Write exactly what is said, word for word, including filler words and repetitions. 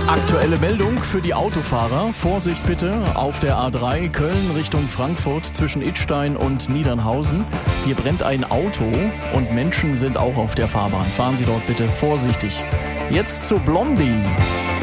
Aktuelle Meldung für die Autofahrer. Vorsicht bitte auf der A drei Köln Richtung Frankfurt zwischen Idstein und Niedernhausen. Hier brennt ein Auto und Menschen sind auch auf der Fahrbahn. Fahren Sie dort bitte vorsichtig. Jetzt zu Blondie.